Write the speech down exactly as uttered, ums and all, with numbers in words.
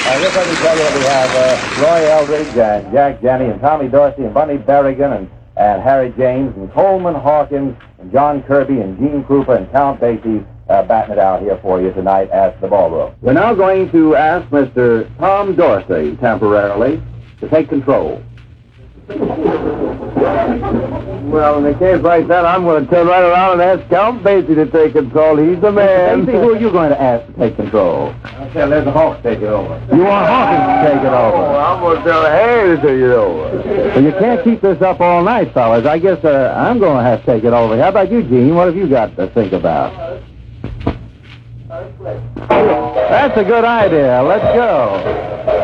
Uh, just let me tell you that we have uh, Roy Eldridge and Jack Janney and Tommy Dorsey and Bunny Berrigan and, and Harry James and Coleman Hawkins and John Kirby and Gene Krupa and Count Basie uh, batting it out here for you tonight at the ballroom. We're now going to ask Mister Tom Dorsey temporarily to take control. Well, in a case like that, I'm going to turn right around and ask Count Basie to take control. He's the man. Basie, who are you going to ask to take control? I'll tell Les Hawks to take it over. You want Hawkins to take it over? Oh, I'm going to tell Harry to take it over. Well, you can't keep this up all night, fellas. I guess uh, I'm going to have to take it over. How about you, Gene? What have you got to think about? That's a good idea. Let's go.